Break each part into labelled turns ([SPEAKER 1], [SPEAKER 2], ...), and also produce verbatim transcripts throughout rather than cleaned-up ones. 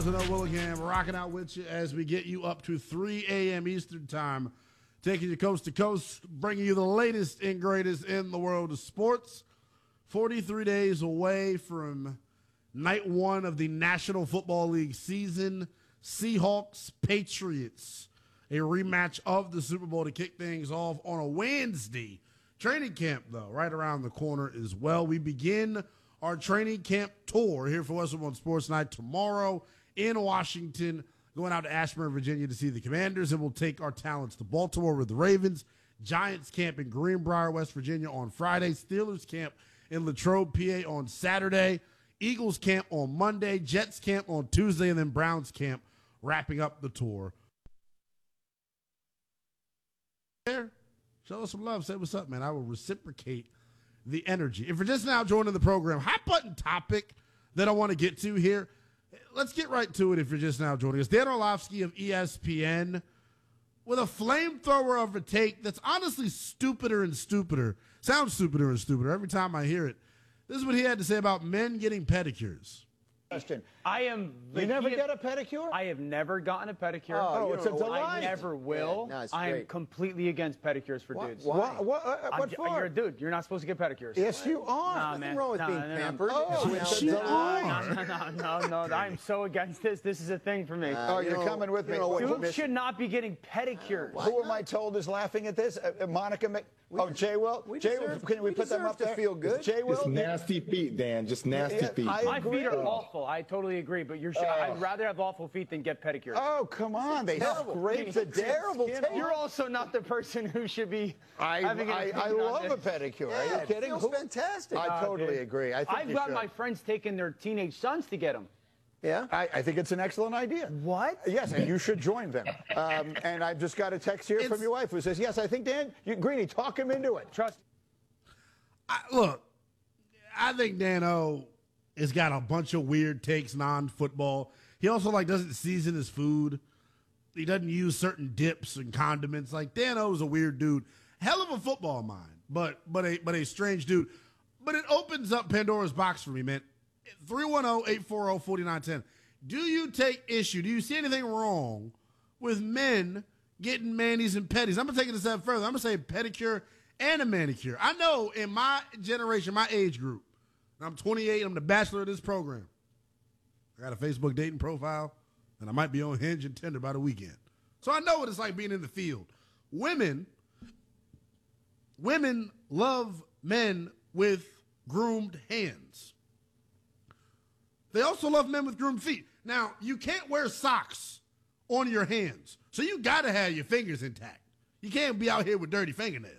[SPEAKER 1] Willingham rocking out with you as we get you up to three a.m. Eastern Time, taking you coast to coast, bringing you the latest and greatest in the world of sports. forty-three days away from night one of the National Football League season. Seahawks, Patriots, a rematch of the Super Bowl to kick things off on a Wednesday. Training camp, though, right around the corner as well. We begin our training camp tour here for Westwood One Sports Night tomorrow in Washington, going out to Ashburn, Virginia to see the Commanders, and we'll take our talents to Baltimore with the Ravens. Giants camp in Greenbrier, West Virginia on Friday. Steelers camp in Latrobe, P A on Saturday. Eagles camp on Monday. Jets camp on Tuesday, and then Browns camp wrapping up the tour. There, show us some love. Say what's up, man. I will reciprocate the energy. If you're just now joining the program, hot button topic that I want to get to here. Let's get right to it if you're just now joining us. Dan Orlovsky of E S P N with a flamethrower of a take that's honestly stupider and stupider. Sounds stupider and stupider every time I hear it. This is what he had to say about men getting pedicures.
[SPEAKER 2] Question.
[SPEAKER 3] I am.
[SPEAKER 2] You never get a pedicure?
[SPEAKER 3] I have never gotten a pedicure.
[SPEAKER 2] Oh,
[SPEAKER 3] oh
[SPEAKER 2] it's a delight.
[SPEAKER 3] I never will.
[SPEAKER 2] Yeah, no, it's
[SPEAKER 3] I am
[SPEAKER 2] great.
[SPEAKER 3] completely against pedicures for
[SPEAKER 2] Why?
[SPEAKER 3] dudes.
[SPEAKER 2] Why? What, what, uh, what
[SPEAKER 3] I'm-
[SPEAKER 2] for?
[SPEAKER 3] You're a dude. You're not supposed to get pedicures.
[SPEAKER 2] Yes, you are.
[SPEAKER 3] Nah,
[SPEAKER 2] Nothing
[SPEAKER 3] man.
[SPEAKER 2] wrong with
[SPEAKER 3] Nah,
[SPEAKER 2] being
[SPEAKER 3] no, no,
[SPEAKER 2] pampered.
[SPEAKER 3] Oh,
[SPEAKER 2] Oh, it's a
[SPEAKER 3] no,
[SPEAKER 2] delight.
[SPEAKER 3] no, no, no, no, no. I'm so against this. This is a thing for me.
[SPEAKER 2] Oh, you're
[SPEAKER 4] know-
[SPEAKER 2] coming with
[SPEAKER 4] you
[SPEAKER 2] me.
[SPEAKER 4] know what
[SPEAKER 2] Who-
[SPEAKER 3] Dudes should not be getting pedicures.
[SPEAKER 2] Who am I told is laughing at this? Uh, uh, Monica Mc... Oh, Jay Will?
[SPEAKER 4] we
[SPEAKER 2] Jay
[SPEAKER 4] deserve-
[SPEAKER 2] Will, can we,
[SPEAKER 4] we
[SPEAKER 2] put them
[SPEAKER 4] deserve
[SPEAKER 2] up
[SPEAKER 4] to
[SPEAKER 2] there?
[SPEAKER 4] feel good.
[SPEAKER 2] Is Jay Will?
[SPEAKER 5] Just nasty feet, Dan. Just nasty
[SPEAKER 2] Yeah,
[SPEAKER 5] feet.
[SPEAKER 2] I
[SPEAKER 3] My
[SPEAKER 2] agree.
[SPEAKER 3] feet are awful. I totally agree. But you're. I'd rather have awful feet than get pedicures.
[SPEAKER 2] Oh, come on. They
[SPEAKER 4] terrible-
[SPEAKER 2] scrape
[SPEAKER 4] it's
[SPEAKER 2] the
[SPEAKER 4] a terrible
[SPEAKER 2] skin
[SPEAKER 4] take.
[SPEAKER 2] off.
[SPEAKER 3] You're also not the person who should be
[SPEAKER 2] I,
[SPEAKER 3] having an
[SPEAKER 2] I, I
[SPEAKER 3] opinion on
[SPEAKER 2] love a
[SPEAKER 3] this.
[SPEAKER 2] pedicure.
[SPEAKER 4] Yeah,
[SPEAKER 2] Are you
[SPEAKER 4] it
[SPEAKER 2] kidding?
[SPEAKER 4] feels
[SPEAKER 2] Who-
[SPEAKER 4] fantastic.
[SPEAKER 2] I
[SPEAKER 3] Oh,
[SPEAKER 2] totally
[SPEAKER 3] dude.
[SPEAKER 2] agree. I think
[SPEAKER 3] I've
[SPEAKER 2] you
[SPEAKER 3] got
[SPEAKER 2] should.
[SPEAKER 3] my friends taking their teenage sons to get them.
[SPEAKER 4] Yeah.
[SPEAKER 2] I, I think it's an excellent idea.
[SPEAKER 3] What?
[SPEAKER 2] Yes, and you should join them. Um, and I've just got a text here
[SPEAKER 1] It's-
[SPEAKER 2] from your wife who says, yes, I think, Dan, you, Greeny, talk him into it.
[SPEAKER 3] Trust.
[SPEAKER 1] I, look, I think Dan O has got a bunch of weird takes non-football. He also like doesn't season his food. He doesn't use certain dips and condiments. Like Dan O is a weird dude. Hell of a football mind, but but a but a strange dude. But it opens up Pandora's box for me, man. three one zero, eight four zero, four nine one zero. Do you take issue? Do you see anything wrong with men getting manis and pedis? I'm going to take it a step further. I'm going to say pedicure and a manicure. I know in my generation, my age group, and I'm twenty-eight, I'm the bachelor of this program. I got a Facebook dating profile, and I might be on Hinge and Tinder by the weekend. So I know what it's like being in the field. Women, women love men with groomed hands. They also love men with groomed feet. Now, you can't wear socks on your hands, so you got to have your fingers intact. You can't be out here with dirty fingernails.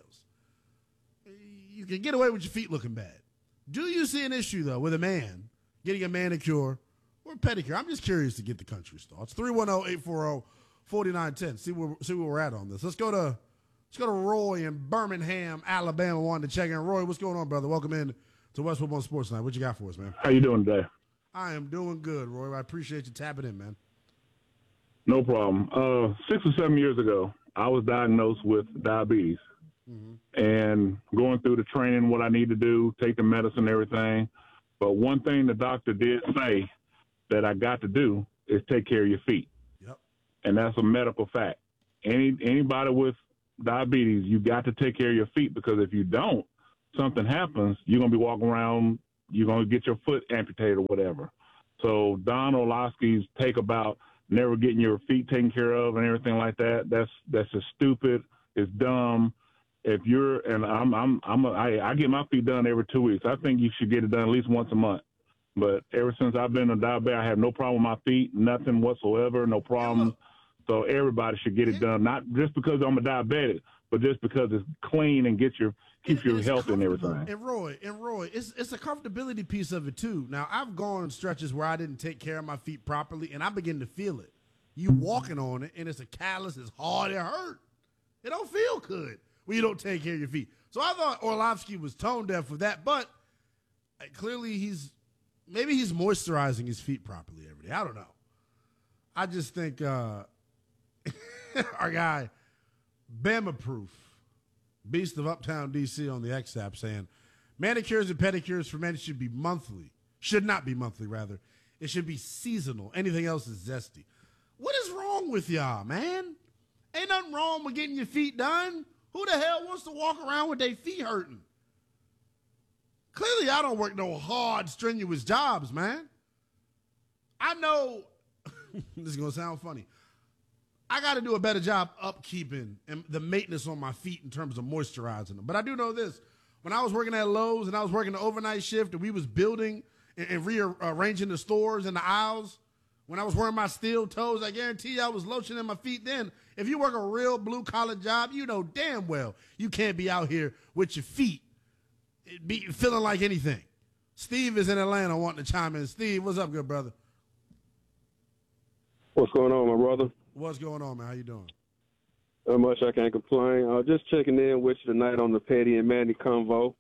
[SPEAKER 1] You can get away with your feet looking bad. Do you see an issue, though, with a man getting a manicure or a pedicure? I'm just curious to get the country's thoughts. three one zero, eight four zero, four nine one zero. See where, see where we're at on this. Let's go to let's go to Roy in Birmingham, Alabama, wanting to check in. Roy, what's going on, brother? Welcome in to Westwood One Sports Night. What you got for us, man?
[SPEAKER 6] How you doing today?
[SPEAKER 1] I am doing good, Roy. I appreciate you tapping in, man.
[SPEAKER 6] No problem. Uh, six or seven years ago, I was diagnosed with diabetes. Mm-hmm. And going through the training, what I need to do, take the medicine, everything. But one thing the doctor did say that I got to do is take care of your feet.
[SPEAKER 1] Yep.
[SPEAKER 6] And that's a medical fact. Any anybody with diabetes, you got to take care of your feet, because if you don't, something happens, you're going to be walking around, you're going to get your foot amputated or whatever. So Don Orlovsky's take about never getting your feet taken care of and everything like that, that's that's just stupid. It's dumb. If you're, and I'm, I'm, I'm, a, I, I get my feet done every two weeks. I think you should get it done at least once a month. But ever since I've been a diabetic, I have no problem with my feet, nothing whatsoever, no problem. So everybody should get it done, not just because I'm a diabetic, but just because it's clean and gets your keeps your
[SPEAKER 1] It's
[SPEAKER 6] health and
[SPEAKER 1] comfortable.
[SPEAKER 6] everything.
[SPEAKER 1] And Roy, and Roy, it's it's a comfortability piece of it too. Now I've gone on stretches where I didn't take care of my feet properly, and I begin to feel it. You walking on it, and it's a callus, it's hard, it hurt. It don't feel good when you don't take care of your feet. So I thought Orlovsky was tone deaf with that, but uh, clearly he's maybe he's moisturizing his feet properly every day. I don't know. I just think uh, our guy Bama Proof, Beast of Uptown D C on the X app, saying manicures and pedicures for men should be monthly, should not be monthly rather. It should be seasonal. Anything else is zesty. What is wrong with y'all, man? Ain't nothing wrong with getting your feet done. Who the hell wants to walk around with their feet hurting? Clearly, I don't work no hard, strenuous jobs, man. I know, this is going to sound funny. I got to do a better job upkeeping and the maintenance on my feet in terms of moisturizing them. But I do know this. When I was working at Lowe's and I was working the overnight shift and we was building and, and rearranging the stores and the aisles, when I was wearing my steel toes, I guarantee you I was lotioning my feet then. If you work a real blue-collar job, you know damn well you can't be out here with your feet be feeling like anything. Steve is in Atlanta wanting to chime in. Steve, what's up, good brother?
[SPEAKER 4] What's going on, my brother?
[SPEAKER 1] What's going on, man? How you doing?
[SPEAKER 4] Not much. I can't complain. Uh, just checking in with you tonight on the Petty and Manny convo.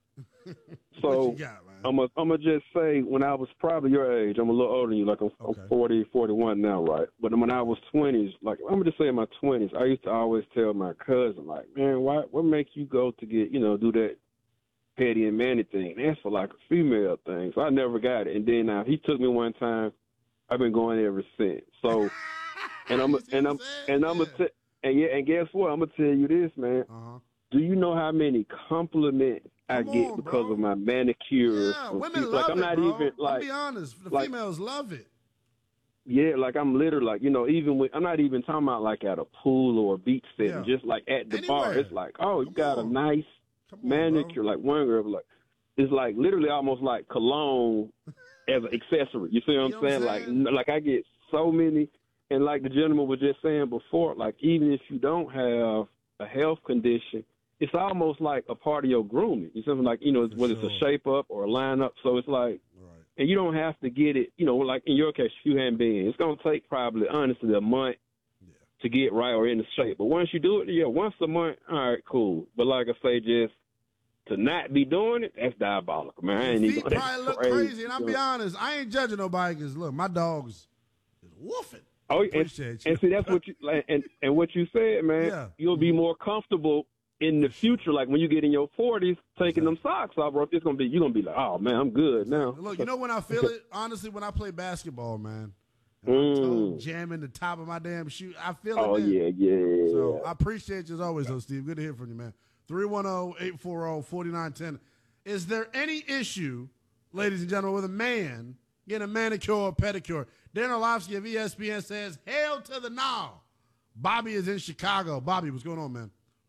[SPEAKER 4] So
[SPEAKER 1] what you got, man?
[SPEAKER 4] I'm going to just say, when I was probably your age, I'm a little older than you, like I'm,
[SPEAKER 1] Okay.
[SPEAKER 4] I'm forty, forty-one now, right? But when I was twenties, like I'm going to say in my twenties, I used to always tell my cousin, like, man, why, what makes you go to get, you know, do that Petty and Manny thing? That's for like a female thing. So I never got it. And then uh, he took me one time. I've been going ever since. So, and I'm, and I'm, and I'm,
[SPEAKER 1] yeah.
[SPEAKER 4] t- and yeah, and guess what? I'm gonna tell you this, man.
[SPEAKER 1] Uh-huh.
[SPEAKER 4] Do you know how many compliments I
[SPEAKER 1] Come
[SPEAKER 4] get
[SPEAKER 1] on,
[SPEAKER 4] because
[SPEAKER 1] bro.
[SPEAKER 4] of my manicure?
[SPEAKER 1] Yeah,
[SPEAKER 4] from
[SPEAKER 1] women
[SPEAKER 4] people?
[SPEAKER 1] love
[SPEAKER 4] like, I'm
[SPEAKER 1] it,
[SPEAKER 4] not
[SPEAKER 1] bro.
[SPEAKER 4] even like,
[SPEAKER 1] I'll be honest, the
[SPEAKER 4] like-
[SPEAKER 1] females love it.
[SPEAKER 4] yeah, like I'm literally like, you know, even when I'm not even talking about like at a pool or a beach setting,
[SPEAKER 1] Yeah.
[SPEAKER 4] just like at the bar,
[SPEAKER 1] Anywhere.
[SPEAKER 4] it's like, oh, you
[SPEAKER 1] Come
[SPEAKER 4] got
[SPEAKER 1] on.
[SPEAKER 4] a nice
[SPEAKER 1] Come on,
[SPEAKER 4] manicure.
[SPEAKER 1] bro.
[SPEAKER 4] Like one girl was like, it's like literally almost like cologne as an accessory. You see what I'm
[SPEAKER 1] You know what I'm
[SPEAKER 4] saying? Like,
[SPEAKER 1] saying?
[SPEAKER 4] n- like I get so many, and like the gentleman was just saying before, like even if you don't have a health condition, it's almost like a part of your grooming. It's something like, you know,
[SPEAKER 1] For
[SPEAKER 4] whether it's
[SPEAKER 1] sure.
[SPEAKER 4] a shape up or a line up. So it's like,
[SPEAKER 1] Right.
[SPEAKER 4] and you don't have to get it, you know, like in your case, you haven't been. It's going to take probably, honestly, a month
[SPEAKER 1] Yeah.
[SPEAKER 4] to get right or in the shape. But once you do it, yeah, once a month, all right, cool. But like I say, just to not be doing it, that's diabolical, man. I ain't
[SPEAKER 1] Feet
[SPEAKER 4] even that's
[SPEAKER 1] probably look
[SPEAKER 4] crazy.
[SPEAKER 1] crazy, and I'll be honest, I ain't judging nobody because look, my dogs is woofing.
[SPEAKER 4] Oh, and,
[SPEAKER 1] Appreciate you.
[SPEAKER 4] and see, that's what you like, and and what you said, man.
[SPEAKER 1] Yeah.
[SPEAKER 4] You'll be more comfortable in the future, like when you get in your forties, taking them socks off, bro. It's gonna be you're gonna be like, oh man, I'm good now.
[SPEAKER 1] Look, you know when I feel it, honestly, when I play basketball, man, and my
[SPEAKER 4] Mm.
[SPEAKER 1] toe jamming the top of my damn shoe, I feel
[SPEAKER 4] Oh
[SPEAKER 1] it. Then.
[SPEAKER 4] yeah, yeah.
[SPEAKER 1] So I appreciate you as always, though, Steve. Good to hear from you, man. three one zero, eight four zero, four nine one zero. Is there any issue, ladies and gentlemen, with a man getting a manicure or pedicure? Dan Orlovsky of E S P N says, hail to the now. Bobby is in Chicago. Bobby, what's going on, man?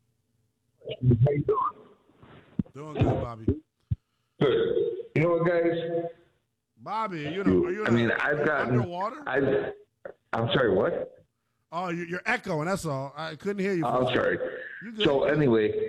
[SPEAKER 7] How you doing?
[SPEAKER 1] Doing good, Bobby.
[SPEAKER 7] Good. You know what, guys?
[SPEAKER 1] Bobby, you know, are you in
[SPEAKER 7] I mean,
[SPEAKER 1] a-
[SPEAKER 7] I've gotten.
[SPEAKER 1] underwater?
[SPEAKER 7] I. I'm sorry. What?
[SPEAKER 1] Oh, you- you're echoing. That's all. I couldn't hear you. for
[SPEAKER 7] I'm
[SPEAKER 1] a second.
[SPEAKER 7] sorry.
[SPEAKER 1] You good.
[SPEAKER 7] So anyway,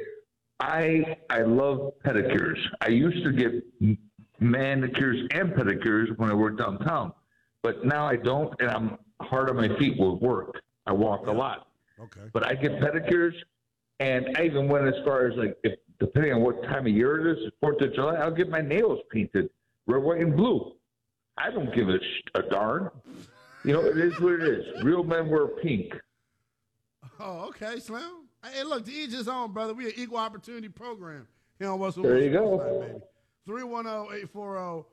[SPEAKER 7] I I love pedicures. I used to get m- manicures and pedicures when I worked downtown, but now I don't, and I'm hard on my feet with work. I walk a lot,
[SPEAKER 1] Okay.
[SPEAKER 7] but I get pedicures, and I even went as far as like, if, depending on what time of year it is, Fourth of July, I'll get my nails painted red, white, and blue. I don't give a, sh- a darn. You know, it is what it is. Real men wear pink.
[SPEAKER 1] Oh, okay, Slim. Hey, look, to each his own, brother. We an equal opportunity program here on What's
[SPEAKER 7] There you go.
[SPEAKER 1] baby. three one zero, eight four zero,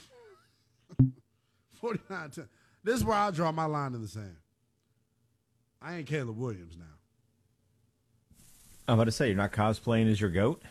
[SPEAKER 1] four nine one zero. This is where I draw my line in the sand. I ain't Caleb Williams now.
[SPEAKER 8] I'm about to say, you're not cosplaying as your goat?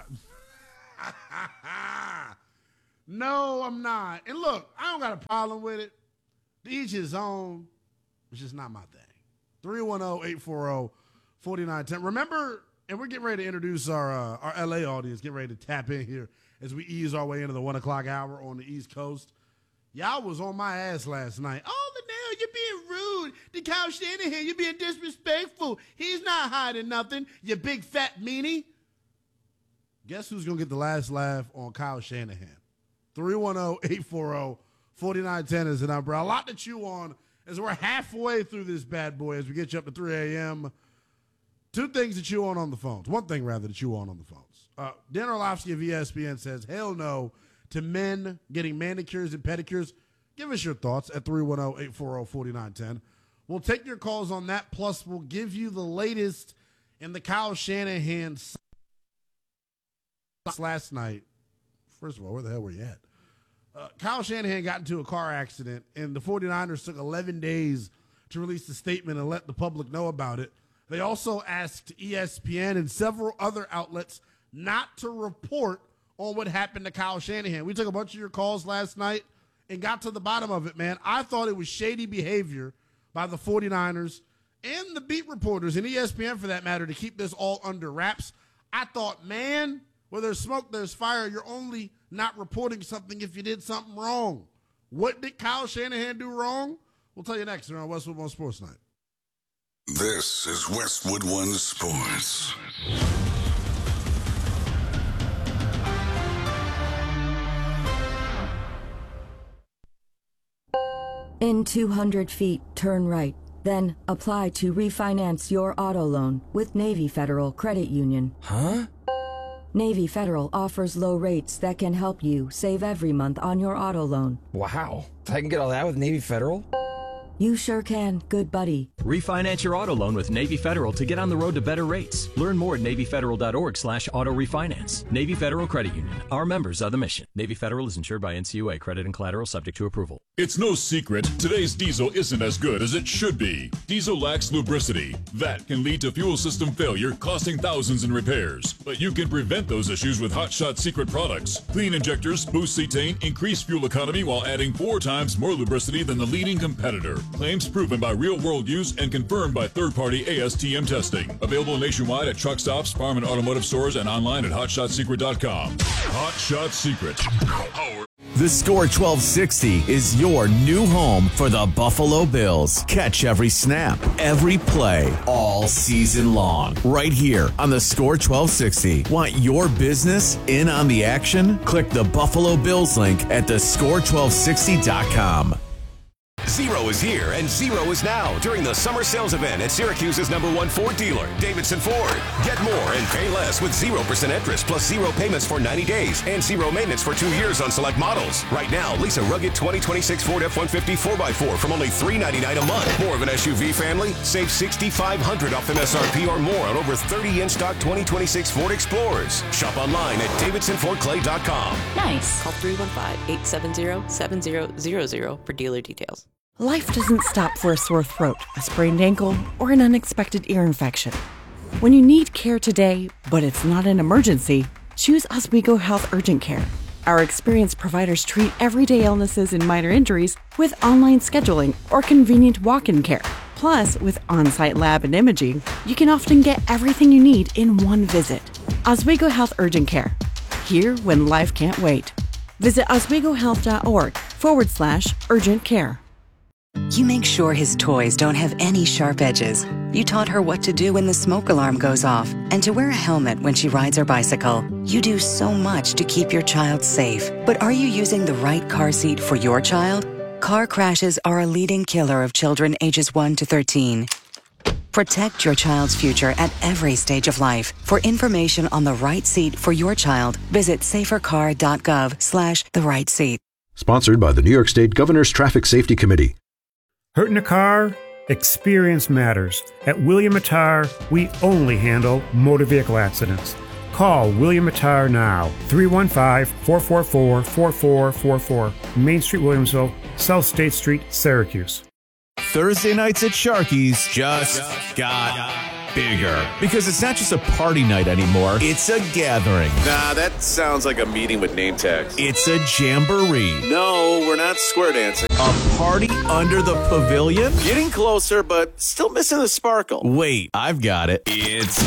[SPEAKER 1] No, I'm not. And look, I don't got a problem with it. To each his own. It's just not my thing. three one zero, eight four zero, four nine one zero. Remember, and we're getting ready to introduce our uh, our L A audience, get ready to tap in here as we ease our way into the one o'clock hour on the East Coast. Y'all was on my ass last night. Oh, the now you're being rude to Kyle Shanahan. You're being disrespectful. He's not hiding nothing, you big fat meanie. Guess who's going to get the last laugh on Kyle Shanahan? three one zero, eight four zero, four nine one zero is the number. A lot to chew on as we're halfway through this bad boy as we get you up to three a.m. Two things to chew on on the phones. One thing, rather, to chew on on the phones. Uh, Dan Orlovsky of E S P N says, hell no to men getting manicures and pedicures. Give us your thoughts at three one zero, eight four zero, four nine one zero. We'll take your calls on that, plus we'll give you the latest in the Kyle Shanahan last night. First of all, where the hell were you at? Uh, Kyle Shanahan got into a car accident, and the 49ers took eleven days to release a statement and let the public know about it. They also asked E S P N and several other outlets not to report on what happened to Kyle Shanahan. We took a bunch of your calls last night and got to the bottom of it, man. I thought it was shady behavior by the 49ers and the beat reporters and E S P N, for that matter, to keep this all under wraps. I thought, man, where there's smoke, there's fire. You're only not reporting something if you did something wrong. What did Kyle Shanahan do wrong? We'll tell you next here on Westwood One Sports Night.
[SPEAKER 9] This is Westwood One Sports.
[SPEAKER 10] In two hundred feet, turn right. Then apply to refinance your auto loan with Navy Federal Credit Union.
[SPEAKER 11] Huh?
[SPEAKER 10] Navy Federal offers low rates that can help you save every month on your auto loan.
[SPEAKER 11] Wow. I can get all that with Navy Federal?
[SPEAKER 10] You sure can, good buddy.
[SPEAKER 12] Refinance your auto loan with Navy Federal to get on the road to better rates. Learn more at NavyFederal.org slash auto refinance. Navy Federal Credit Union. Our members are the mission. Navy Federal is insured by N C U A. Credit and collateral subject to approval.
[SPEAKER 13] It's no secret, today's diesel isn't as good as it should be. Diesel lacks lubricity. That can lead to fuel system failure, costing thousands in repairs. But you can prevent those issues with Hot Shot Secret products. Clean injectors, boost cetane, increase fuel economy while adding four times more lubricity than the leading competitor. Claims proven by real-world use and confirmed by third-party A S T M testing. Available nationwide at truck stops, farm and automotive stores, and online at hot shot secret dot com. Hot Shot Secret. Power.
[SPEAKER 14] The Score twelve sixty is your new home for the Buffalo Bills. Catch every snap, every play, all season long. Right here on the Score twelve sixty. Want your business in on the action? Click the Buffalo Bills link at the score twelve sixty dot com.
[SPEAKER 15] Zero is here and zero is now during the summer sales event at Syracuse's number one Ford dealer, Davidson Ford. Get more and pay less with zero percent interest plus zero payments for ninety days and zero maintenance for two years on select models. Right now, lease a rugged twenty twenty-six Ford F one fifty four by four from only three ninety-nine a month. More of an S U V family? Save six thousand five hundred dollars off M S R P or more on over thirty in-stock twenty twenty-six Ford Explorers. Shop online at davidson ford clay dot com.
[SPEAKER 16] Nice. Call three one five, eight seven zero, seven zero zero zero for dealer details.
[SPEAKER 17] Life doesn't stop for a sore throat, a sprained ankle, or an unexpected ear infection. When you need care today, but it's not an emergency, choose Oswego Health Urgent Care. Our experienced providers treat everyday illnesses and minor injuries with online scheduling or convenient walk-in care. Plus, with on-site lab and imaging, you can often get everything you need in one visit. Oswego Health Urgent Care. Here when life can't wait. Visit oswegohealth.org forward slash urgent care.
[SPEAKER 18] You make sure his toys don't have any sharp edges. You taught her what to do when the smoke alarm goes off and to wear a helmet when she rides her bicycle. You do so much to keep your child safe. But are you using the right car seat for your child? Car crashes are a leading killer of children ages one to thirteen. Protect your child's future at every stage of life. For information on the right seat for your child, visit safercar.gov slash the right seat.
[SPEAKER 19] Sponsored by the New York State Governor's Traffic Safety Committee.
[SPEAKER 20] Hurt in a car? Experience matters. At William Attar, we only handle motor vehicle accidents. Call William Attar now. three one five, four four four, four four four four. Main Street, Williamsville, South State Street, Syracuse.
[SPEAKER 14] Thursday nights at Sharky's just got bigger. Because it's not just a party night anymore, it's a gathering.
[SPEAKER 21] Nah, that sounds like a meeting with name tags.
[SPEAKER 14] It's a jamboree.
[SPEAKER 21] No, we're not square dancing.
[SPEAKER 14] A party under the pavilion?
[SPEAKER 21] Getting closer, but still missing the sparkle.
[SPEAKER 14] Wait, I've got it. It's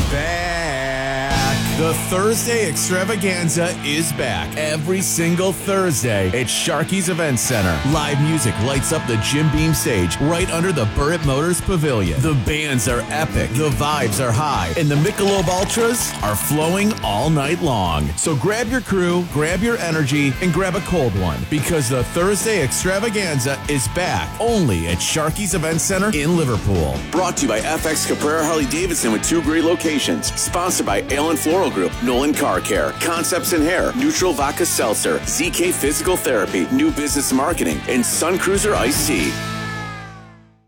[SPEAKER 14] back. The Thursday extravaganza is back every single Thursday at Sharky's Event Center. Live music lights up the Jim Beam stage right under the Burritt Motors Pavilion. The bands are epic, the vibes are high, and the Michelob Ultras are flowing all night long. So grab your crew, grab your energy, and grab a cold one, because the Thursday extravaganza is back only at Sharky's Event Center in Liverpool.
[SPEAKER 21] Brought to you by F X Caprera Harley Davidson with two great locations. Sponsored by Allen Floral Group, Nolan Car Care, Concepts in Hair, Neutral Vodka Seltzer, Z K Physical Therapy, New Business Marketing, and Sun Cruiser Iced Tea.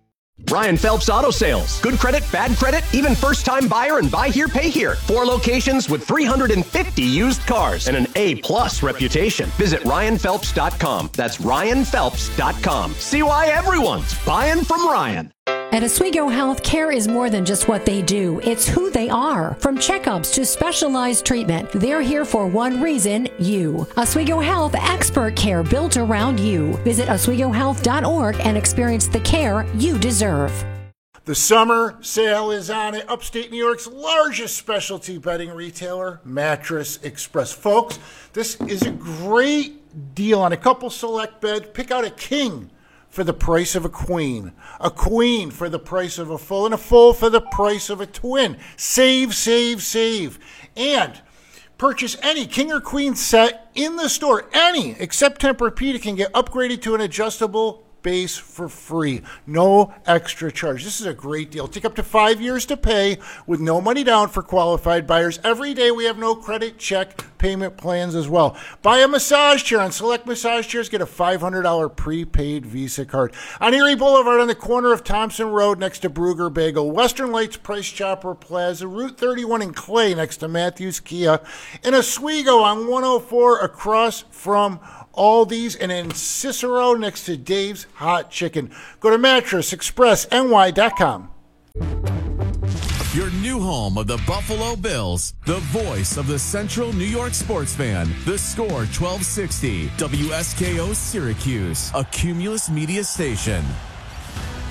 [SPEAKER 5] Ryan Phelps Auto Sales. Good credit, bad credit, even first-time buyer and buy here, pay here. Four locations with three hundred fifty used cars and an A-plus reputation. Visit ryan phelps dot com. That's ryan phelps dot com. See why everyone's buying from Ryan.
[SPEAKER 22] At Oswego Health, care is more than just what they do. It's who they are. From checkups to specialized treatment, they're here for one reason, you. Oswego Health, expert care built around you. Visit oswego health dot org and experience the care you deserve.
[SPEAKER 23] The summer sale is on at upstate New York's largest specialty bedding retailer, Mattress Express. Folks, this is a great deal on a couple select beds. Pick out a king for the price of a queen, a queen for the price of a full, and a full for the price of a twin. Save, save, save. And purchase any king or queen set in the store, any, except Tempur-Pedic, can get upgraded to an adjustable base for free. No extra charge. This is a great deal. Take up to five years to pay with no money down for qualified buyers. Every day we have no credit check payment plans as well. Buy a massage chair on select massage chairs. Get a five hundred dollars prepaid Visa card. On Erie Boulevard on the corner of Thompson Road next to Brugger Bagel. Western Lights Price Chopper Plaza. Route thirty-one in Clay next to Matthews Kia. In Oswego on one oh four across from Aldi's, and in Cicero next to Dave's Hot Chicken. Go to mattress express n y dot com.
[SPEAKER 14] Your new home of the Buffalo Bills, the voice of the Central New York sports fan. The Score twelve sixty, W S K O Syracuse, a Cumulus Media station.